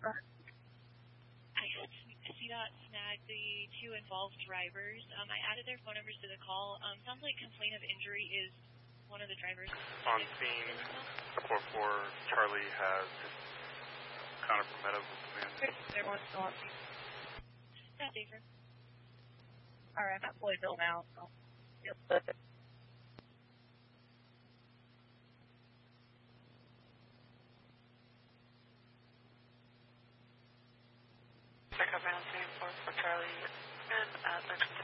I helped CDOT snag the two involved drivers. I added their phone numbers to the call. Sounds like complaint of injury is one of the drivers. On scene, 4-4, Charlie has counter for medical command. Everyone's still on. That's safer. Alright, I'm at Floydville now. So.